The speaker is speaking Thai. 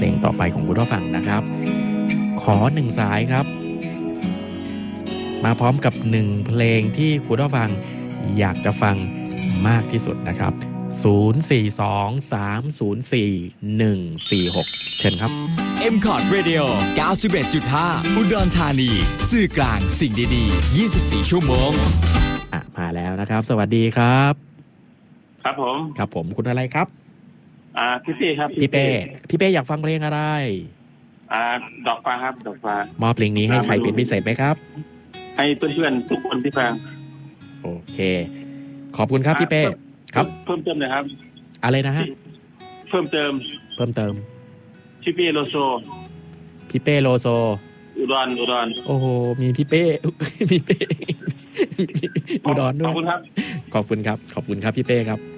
ลงต่อไปของคุณผู้ฟังนะครับขอ1สายครับมาพร้อมกับ1เพลงที่คุณผู้ฟังอยากจะฟังมากที่สุดนะครับ042-304-146เชิญครับ M-Cot Radio 91.5 อุดรธานีสื่อกลางสิ่งดีๆ24ชั่วโมงมาแล้วนะครับสวัสดีครับครับผมครับผมคุณอะไรครับพี่เป้ครับพี่เป้อยากฟังเพลงอะไรดอกฟ้าครับดอกฟ้ามอบเพลงนี้ให้ใครเป็นพิเศษไหมครับให้เพื่อนๆทุกคนที่ฟังโอเคขอบคุณครับพี่เป้ครับเพิ่มเติมหน่อยครับอะไรนะฮะเพิ่มเติมพี่เป้โลโซอุดรโอ้โหมีพี่เป้มีเป้อุดรด้วยขอบคุณครับพี่เป้ครับ